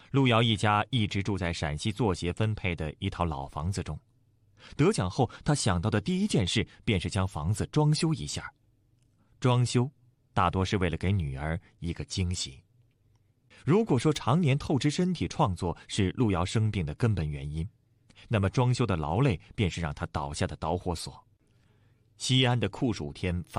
路遥一家一直住在陕西作协分配的一套老房子中。得奖后，他想到的第一件事便是将房子装修一下。装修大多是为了给女儿一个惊喜。如果说常年透支身体创作是路遥生病的根本原因，那么装修的劳累便是让他倒下的导火索。西安的酷暑天